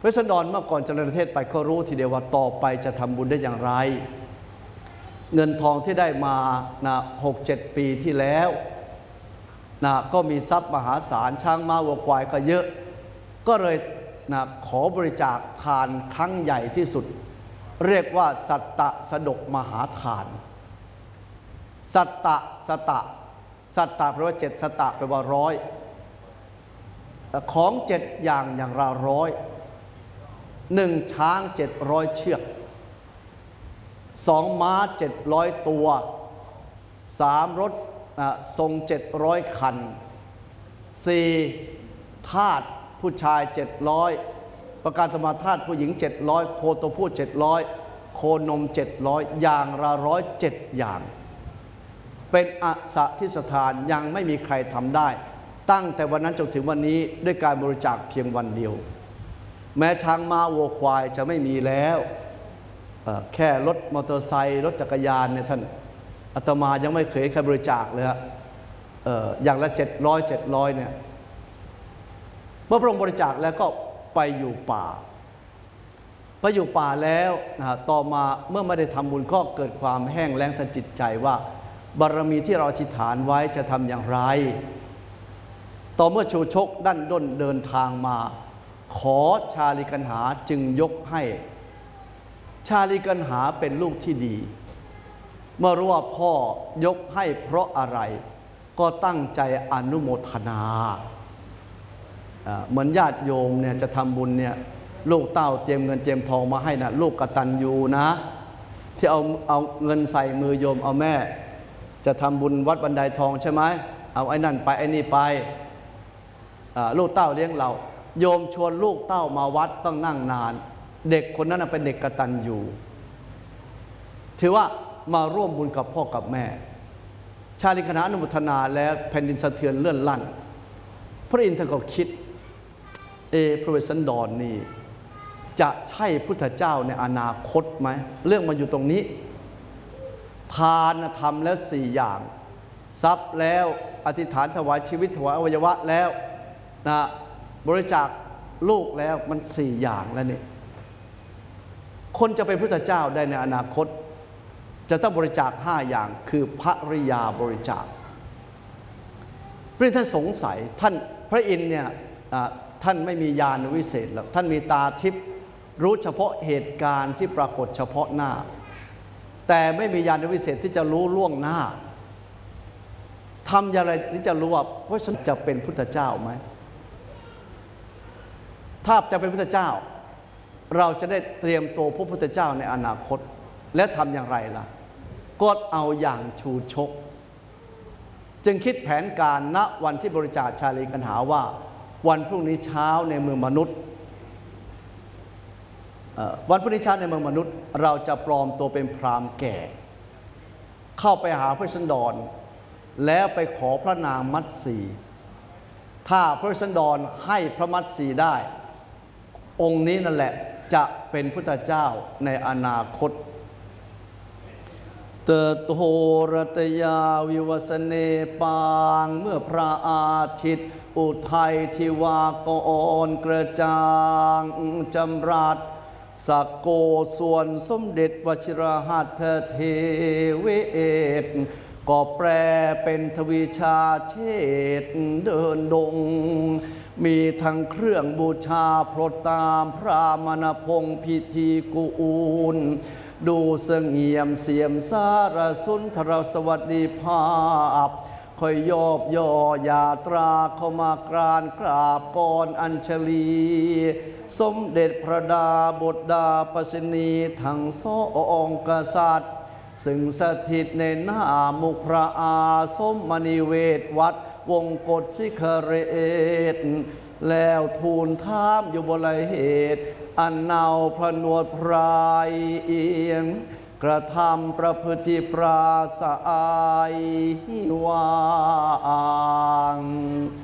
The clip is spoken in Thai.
พระสันดรเมื่อก่อนเจริญประเทศไปเขารู้ทีเดียวว่าต่อไปจะทำบุญได้อย่างไรเงินทองที่ได้มานะ6-7 ปีที่แล้วนะก็มีทรัพย์มหาศาลช้างม้าวัวควายก็เยอะก็เลยนะขอบริจาคทานครั้งใหญ่ที่สุดเรียกว่าสัตตะสดกมหาทานสัตตะสัตตะแปลว่า7สัตตะแปลว่า100ของ7อย่างละ100ช้าง700เชือก2ม้า700ตัว3รถทรง700คัน4ทาสผู้ชาย700ประการสมาทาสผู้หญิง700โคตัวผู้700โคนม700อย่างละ107อย่างเป็นอสถิสถานยังไม่มีใครทำได้ตั้งแต่วันนั้นจนถึงวันนี้ด้วยการบริจาคเพียงวันเดียวแม้ช้างม้าวัวควายจะไม่มีแล้วแค่รถมอเตอร์ไซค์รถจักรยานเนี่ยท่านอาตมายังไม่เคยใครบริจาคเลยฮะอย่างละ700เนี่ยเมื่อพระองค์บริจาคแล้วก็ไปอยู่ป่าแล้วนะต่อมาเมื่อไม่ได้ทำบุญก็เกิดความแห้งแล้งทางจิตใจว่าบารมีที่เราอธิษฐานไว้จะทำอย่างไรต่อเมื่อชูชกดั้นด้นเดินทางมาขอชาลีกันหาจึงยกให้ชาลีกันหาเป็นลูกที่ดีเมื่อรู้ว่าพ่อยกให้เพราะอะไรก็ตั้งใจอนุโมทนาเหมือนญาติโยมเนี่ยจะทำบุญเนี่ยลูกเต้าเตรียมเงินเตรียมทองมาให้นะลูกกตัญญูนะที่เอาเงินใส่มือโยมเอาแม่จะทำบุญวัดบันไดทองใช่ไหมเอาไอ้นั่นไปไอ้นี่ไปลูกเต้าเลี้ยงเราโยมชวนลูกเต้ามาวัดต้องนั่งนานเด็กคนนั้นเป็นเด็กกตัญญูถือว่ามาร่วมบุญกับพ่อกับแม่ชาลีคณะอนุโมทนาแล้วแผ่นดินสะเทือนเลื่อนลั่นพระอินทร์ท่านก็คิดพระเวสสันดรนี่จะใช่พุทธเจ้าในอนาคตไหมเรื่องมันอยู่ตรงนี้ทานทำแล้ว4อย่างทรัพย์แล้วอธิษฐานถวายชีวิตถวายอวัยวะแล้วนะบริจาคลูกแล้วมัน4อย่างแล้วนี่คนจะเป็นพุทธเจ้าได้ในอนาคตจะต้องบริจาค5อย่างคือภริยาบริจาคพระท่านสงสัยท่านพระอินทร์เนี่ยท่านไม่มีญาณวิเศษหรอกท่านมีตาทิพย์รู้เฉพาะเหตุการณ์ที่ปรากฏเฉพาะหน้าแต่ไม่มีญาณวิเศษที่จะรู้ล่วงหน้าทำอย่างไรที่จะรู้ว่าเพราะฉันจะเป็นพุทธเจ้าไหมถ้าจะเป็นพุทธเจ้าเราจะได้เตรียมตัวพระพุทธเจ้าในอนาคตและทำอย่างไรล่ะก็เอาอย่างชูชกจึงคิดแผนการณวันที่บริจาคชาลีกันหาว่าวันพรุ่งนี้เช้าในเมืองมนุษย์วันพรุ่งนี้เช้าในเมืองมนุษย์เราจะปลอมตัวเป็นพราหมณ์แก่เข้าไปหาพระสันดรแล้วไปขอพระนางมัตสีถ้าพระสันดรให้พระมัตสีได้องค์นี้นั่นแหละจะเป็นพุทธเจ้าในอนาคตเตโตรตยาวิวัสเนปางเมื่อพระอาทิตย์อุทัยทิวากรกระจ่างจำรัดสักโกส่วนสมเด็จวชิรหัตถเทเวศก็แปลเป็นทวีชาเชษเดินดงมีทั้งเครื่องบูชาโปรดตามพระมณพงศ์พิธีกูลดูเสงี่ยมเสียมสารสุนทรสวัสดีภาพคอยยอบย่อยาตราเข้ามากราบก่อนอัญชลีสมเด็จพระดาบดาปชนีทั้ง2กษัตริย์ซึ่งสถิตในหน้ามุขพระอาสมมณีเวศวัดวงกฏสิขเรศแล้วทูลถามอยู่บนเหตุอันเนาพระนวดพรายเอียงกระทำประพฤติปราศายวาง